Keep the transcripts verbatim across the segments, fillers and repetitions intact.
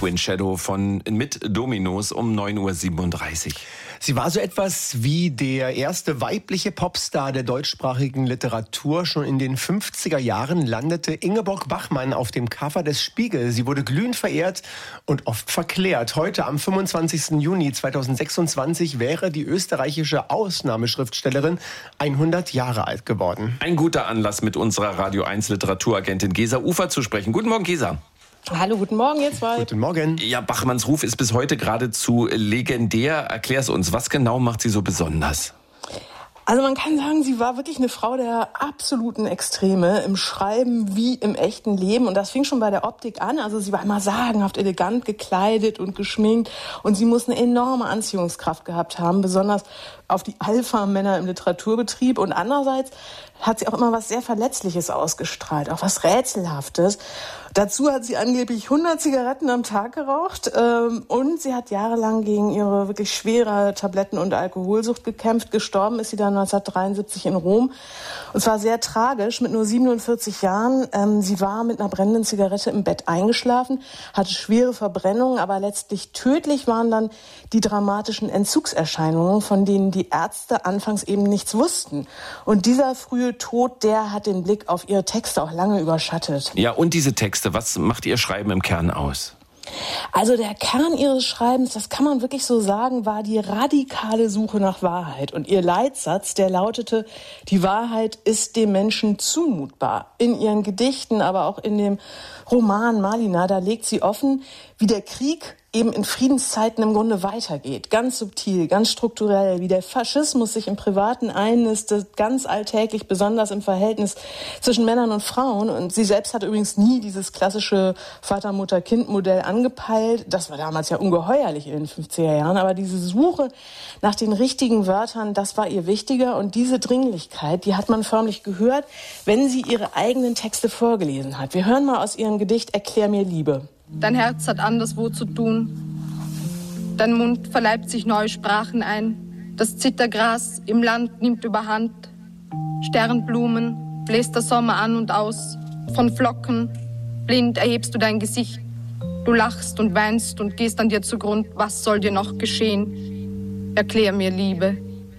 Twin Shadow von Mit Dominos um neun Uhr siebenunddreißig. Sie war so etwas wie der erste weibliche Popstar der deutschsprachigen Literatur. Schon in den fünfziger Jahren landete Ingeborg Bachmann auf dem Cover des Spiegel. Sie wurde glühend verehrt und oft verklärt. Heute, am fünfundzwanzigsten Juni zweitausendsechsundzwanzig, wäre die österreichische Ausnahmeschriftstellerin hundert Jahre alt geworden. Ein guter Anlass, mit unserer Radio eins Literaturagentin Gesa Ufer zu sprechen. Guten Morgen, Gesa. Hallo, guten Morgen, ihr zwei. Guten Morgen. Ja, Bachmanns Ruf ist bis heute geradezu legendär. Erklär's uns, was genau macht sie so besonders? Also man kann sagen, sie war wirklich eine Frau der absoluten Extreme im Schreiben wie im echten Leben. Und das fing schon bei der Optik an. Also sie war immer sagenhaft elegant gekleidet und geschminkt. Und sie muss eine enorme Anziehungskraft gehabt haben, besonders auf die Alpha-Männer im Literaturbetrieb. Und andererseits hat sie auch immer was sehr Verletzliches ausgestrahlt, auch was Rätselhaftes. Dazu hat sie angeblich hundert Zigaretten am Tag geraucht. Ähm, und sie hat jahrelang gegen ihre wirklich schwere Tabletten- und Alkoholsucht gekämpft. Gestorben ist sie dann neunzehnhundertdreiundsiebzig in Rom. Und zwar sehr tragisch, mit nur siebenundvierzig Jahren. Ähm, sie war mit einer brennenden Zigarette im Bett eingeschlafen, hatte schwere Verbrennungen, aber letztlich tödlich waren dann die dramatischen Entzugserscheinungen, von denen die Ärzte anfangs eben nichts wussten. Und dieser frühe Tod, der hat den Blick auf ihre Texte auch lange überschattet. Ja, und diese Texte, was macht ihr Schreiben im Kern aus? Also der Kern ihres Schreibens, das kann man wirklich so sagen, war die radikale Suche nach Wahrheit. Und ihr Leitsatz, der lautete: Die Wahrheit ist dem Menschen zumutbar. In ihren Gedichten, aber auch in dem Roman Malina, da legt sie offen, wie der Krieg eben in Friedenszeiten im Grunde weitergeht. Ganz subtil, ganz strukturell, wie der Faschismus sich im Privaten einnistet, ganz alltäglich, besonders im Verhältnis zwischen Männern und Frauen. Und sie selbst hat übrigens nie dieses klassische Vater-Mutter-Kind-Modell angepeilt. Das war damals ja ungeheuerlich in den fünfziger Jahren. Aber diese Suche nach den richtigen Wörtern, das war ihr wichtiger. Und diese Dringlichkeit, die hat man förmlich gehört, wenn sie ihre eigenen Texte vorgelesen hat. Wir hören mal aus ihrem Gedicht Erklär mir Liebe. Dein Herz hat anderswo zu tun. Dein Mund verleibt sich neue Sprachen ein. Das Zittergras im Land nimmt überhand. Sternblumen bläst der Sommer an und aus. Von Flocken blind erhebst du dein Gesicht. Du lachst und weinst und gehst an dir zugrund. Was soll dir noch geschehen? Erklär mir, Liebe.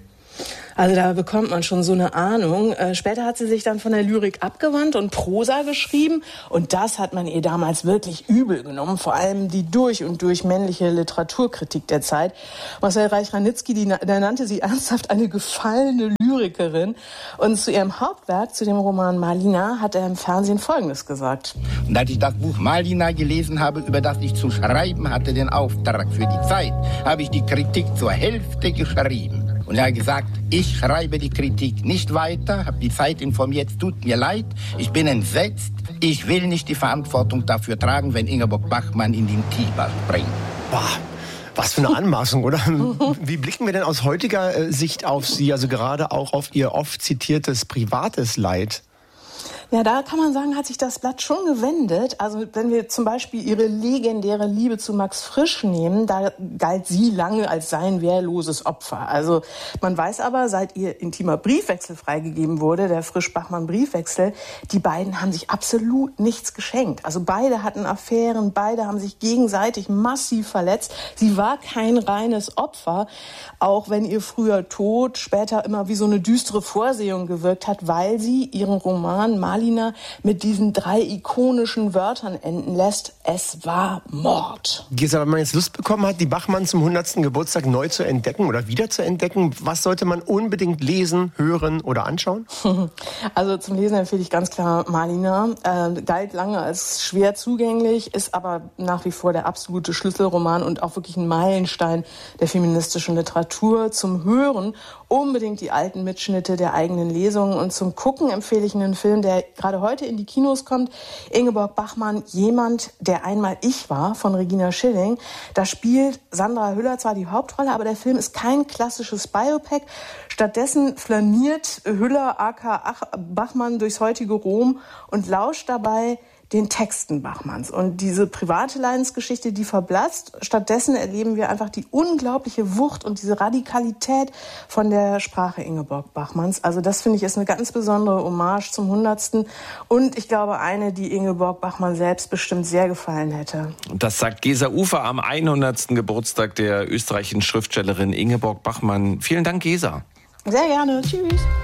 Also da bekommt man schon so eine Ahnung. Äh, später hat sie sich dann von der Lyrik abgewandt und Prosa geschrieben. Und das hat man ihr damals wirklich übel genommen. Vor allem die durch und durch männliche Literaturkritik der Zeit. Marcel Reich-Ranitzky, die, der nannte sie ernsthaft eine gefallene Lyrikerin. Und zu ihrem Hauptwerk, zu dem Roman Malina, hat er im Fernsehen Folgendes gesagt. Und als ich das Buch Malina gelesen habe, über das ich zu schreiben hatte, den Auftrag für die Zeit, habe ich die Kritik zur Hälfte geschrieben. Und er hat gesagt, ich schreibe die Kritik nicht weiter, habe die Zeit informiert, es tut mir leid, ich bin entsetzt, ich will nicht die Verantwortung dafür tragen, wenn Ingeborg Bachmann in den Tiber springt. Boah, was für eine Anmaßung, oder? Wie blicken wir denn aus heutiger Sicht auf sie, also gerade auch auf ihr oft zitiertes privates Leid? Ja, da kann man sagen, hat sich das Blatt schon gewendet. Also wenn wir zum Beispiel ihre legendäre Liebe zu Max Frisch nehmen, da galt sie lange als sein wehrloses Opfer. Also man weiß aber, seit ihr intimer Briefwechsel freigegeben wurde, der Frisch-Bachmann-Briefwechsel, die beiden haben sich absolut nichts geschenkt. Also beide hatten Affären, beide haben sich gegenseitig massiv verletzt. Sie war kein reines Opfer, auch wenn ihr früher Tod später immer wie so eine düstere Vorsehung gewirkt hat, weil sie ihren Roman Malina mit diesen drei ikonischen Wörtern enden lässt: Es war Mord. Gesa, wenn man jetzt Lust bekommen hat, die Bachmann zum hundertsten Geburtstag neu zu entdecken oder wieder zu entdecken, was sollte man unbedingt lesen, hören oder anschauen? Also zum Lesen empfehle ich ganz klar Malina. Äh, galt lange als schwer zugänglich, ist aber nach wie vor der absolute Schlüsselroman und auch wirklich ein Meilenstein der feministischen Literatur. Zum Hören unbedingt die alten Mitschnitte der eigenen Lesungen und zum Gucken empfehle ich einen Film, der gerade heute in die Kinos kommt. Ingeborg Bachmann, Jemand, der einmal ich war, von Regina Schilling. Da spielt Sandra Hüller zwar die Hauptrolle, aber der Film ist kein klassisches Biopic. Stattdessen flaniert Hüller aka Bachmann durchs heutige Rom und lauscht dabei den Texten Bachmanns. Und diese private Leidensgeschichte, die verblasst. Stattdessen erleben wir einfach die unglaubliche Wucht und diese Radikalität von der Sprache Ingeborg Bachmanns. Also das finde ich ist eine ganz besondere Hommage zum hundertsten. Und ich glaube, eine, die Ingeborg Bachmann selbst bestimmt sehr gefallen hätte. Das sagt Gesa Ufer am hundertsten Geburtstag der österreichischen Schriftstellerin Ingeborg Bachmann. Vielen Dank, Gesa. Sehr gerne. Tschüss.